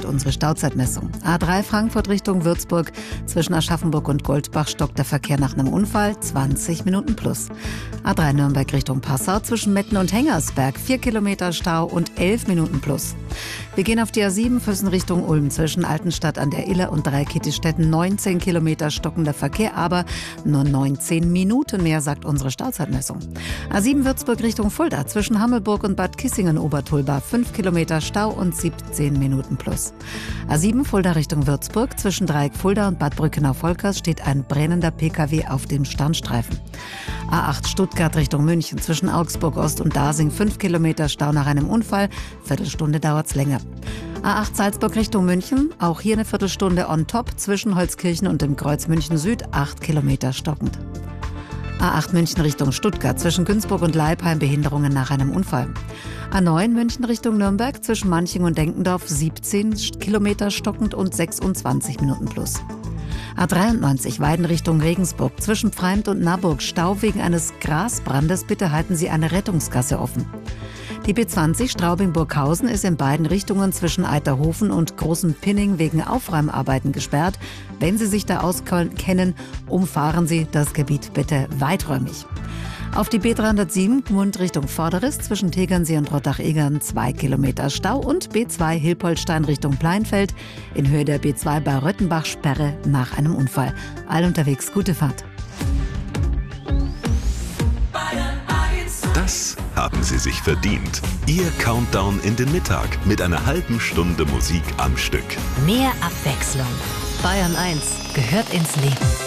unsere Stauzeitmessung. A3 Frankfurt Richtung Würzburg. Zwischen Aschaffenburg und Goldbach stockt der Verkehr nach einem Unfall, 20 Minuten plus. A3 Nürnberg Richtung Passau. Zwischen Metten und Hengersberg 4 Kilometer Stau und 11 Minuten plus. Wir gehen auf die A7 Füssen Richtung Ulm. Zwischen Altenstadt an der Iller und Dreikitisstetten 19 Kilometer stockender Verkehr, aber nur 19 Minuten mehr, sagt unsere Stauzeitmessung. A7 Würzburg Richtung Fulda. Zwischen Hammelburg und Bad Kissingen-Obertulba 5 Kilometer Stau und 17 Minuten plus. A7 Fulda Richtung Würzburg. Zwischen Dreieck Fulda und Bad Brückenau-Volkers steht ein brennender Pkw auf dem Standstreifen. A8 Stuttgart Richtung München. Zwischen Augsburg Ost und Dasing 5 Kilometer Stau nach einem Unfall. Viertelstunde dauert's länger. A8 Salzburg Richtung München. Auch hier eine Viertelstunde on top. Zwischen Holzkirchen und dem Kreuz München Süd 8 Kilometer stockend. A8 München Richtung Stuttgart. Zwischen Günzburg und Leipheim Behinderungen nach einem Unfall. A9 München Richtung Nürnberg. Zwischen Manching und Denkendorf 17 Kilometer stockend und 26 Minuten plus. A93 Weiden Richtung Regensburg. Zwischen Pfreimd und Naburg Stau wegen eines Grasbrandes. Bitte halten Sie eine Rettungsgasse offen. Die B20 Straubing-Burghausen ist in beiden Richtungen zwischen Eiterhofen und Großem Pinning wegen Aufräumarbeiten gesperrt. Wenn Sie sich da auskennen, umfahren Sie das Gebiet bitte weiträumig. Auf die B307 Gmund Richtung Vorderriss zwischen Tegernsee und Rottach-Egern 2 Kilometer Stau und B2 Hilpoltstein Richtung Pleinfeld in Höhe der B2 bei Röttenbach Sperre nach einem Unfall. All unterwegs, gute Fahrt. Das haben Sie sich verdient. Ihr Countdown in den Mittag mit einer halben Stunde Musik am Stück. Mehr Abwechslung. Bayern 1 gehört ins Leben.